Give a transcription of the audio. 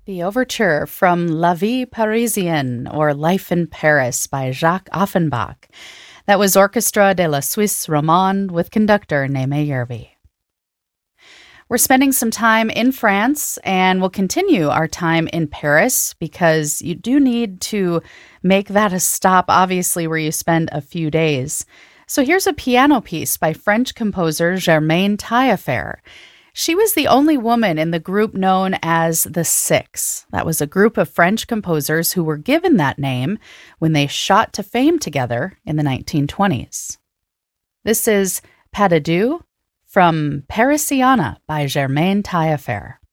The overture from La Vie Parisienne, or Life in Paris, by Jacques Offenbach. That was Orchestra de la Suisse Romande with conductor Neeme Yerby. We're spending some time in France, and we'll continue our time in Paris because you do need to make that a stop, obviously, where you spend a few days. So here's a piano piece by French composer Germaine Taillefer. She was the only woman in the group known as the Six. That was a group of French composers who were given that name when they shot to fame together in the 1920s. This is Pas de Deux from Parisiana by Germaine Taillefer.